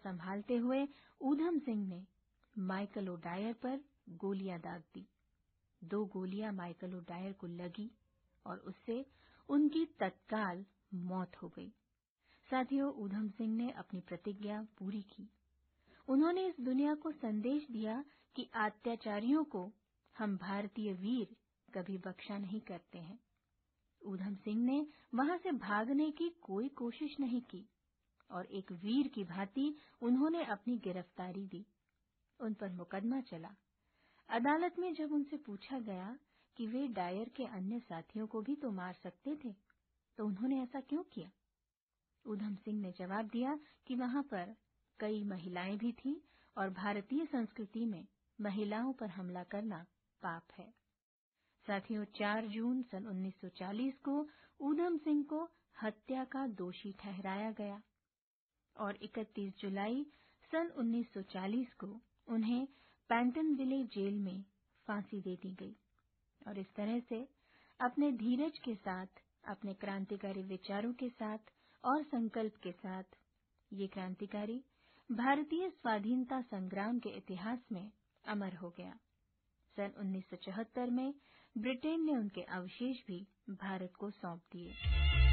संभालते हुए ऊधम सिंह ने माइकल ओडायर पर गोलियां दाग दी। 2 गोलियां माइकल ओडायर को लगी और उससे उनकी तत्काल मौत हो गई। साथियों, ऊधम सिंह ने अपनी प्रतिज्ञा पूरी की। उन्होंने इस दुनिया को संदेश दिया कि अत्याचारियों को हम भारतीय वीर कभी बख्शा नहीं करते हैं। ऊधम सिंह ने वहां से भागने की कोई कोशिश नहीं की और एक वीर की भांति उन्होंने अपनी गिरफ्तारी दी। उन पर मुकदमा चला। अदालत में जब उनसे पूछा गया कि वे डायर के अन्य साथियों को भी तो मार सकते थे, तो उन्होंने ऐसा क्यों किया? ऊधम सिंह ने जवाब दिया कि वहां पर कई महिलाएं भी थीं और भारतीय संस्कृति में महिलाओं पर हमला करना पाप है। साथियों, 4 जून सन 1940 को ऊधम सिंह को हत्या का दोषी ठहराया गया और 31 जुलाई सन 1940 को उन्हें पैंटनविले जेल में फांसी दे दी गई। और इस तरह से अपने धीरज के साथ, अपने क्रांतिकारी विचारों के साथ और संकल्प के साथ ये क्रांतिकारी भारतीय स्वाधीनता संग्राम के इतिहास में अमर हो गया। सन 1974 में ब्रिटेन ने उनके अवशेष भी भारत को सौंप दिए।